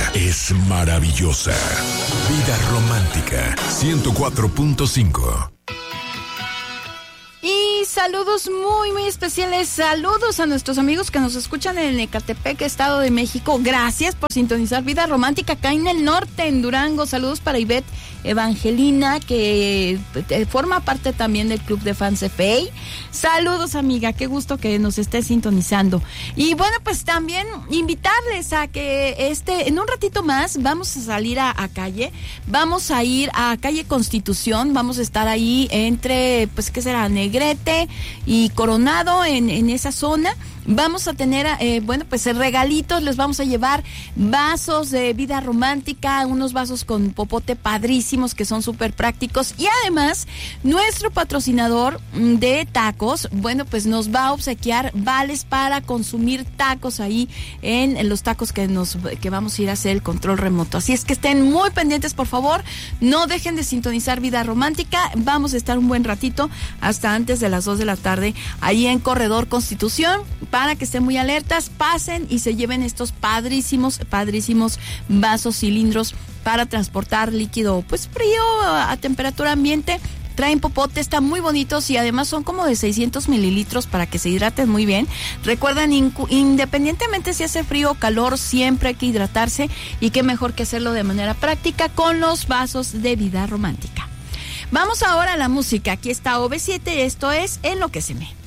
es maravillosa. Vida Romántica 104.5. Y saludos muy especiales, saludos a nuestros amigos que nos escuchan en Ecatepec, Estado de México. Gracias por sintonizar Vida Romántica acá en el norte, en Durango. Saludos para Ivette Evangelina, que forma parte también del club de fans de Fey. Saludos, amiga, qué gusto que nos esté sintonizando. Y bueno, pues también invitarles a que en un ratito más vamos a salir a calle, vamos a ir a calle Constitución, vamos a estar ahí entre, pues, ¿qué será? Negrete y Coronado, en esa zona. Vamos a tener, pues regalitos, les vamos a llevar vasos de Vida Romántica, unos vasos con popote padrísimos que son súper prácticos. Y además, nuestro patrocinador de tacos, bueno, pues nos va a obsequiar vales para consumir tacos ahí en los tacos que vamos a ir a hacer el control remoto. Así es que estén muy pendientes, por favor, no dejen de sintonizar Vida Romántica. Vamos a estar un buen ratito, hasta antes de las 2 de la tarde, ahí en Corredor Constitución, para que estén muy alertas, pasen y se lleven estos padrísimos vasos, cilindros para transportar líquido, pues frío a temperatura ambiente. Traen popote, están muy bonitos y además son como de 600 mililitros para que se hidraten muy bien. Recuerden, independientemente si hace frío o calor, siempre hay que hidratarse, y qué mejor que hacerlo de manera práctica con los vasos de Vida Romántica. Vamos ahora a la música. Aquí está OV7, esto es Enloquéceme.